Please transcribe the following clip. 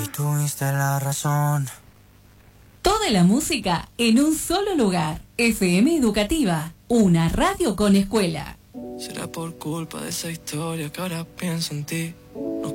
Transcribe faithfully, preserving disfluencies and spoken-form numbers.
Y tuviste la razón. Toda la música en un solo lugar. F M Educativa, una radio con escuela. Será por culpa de esa historia que ahora pienso en ti.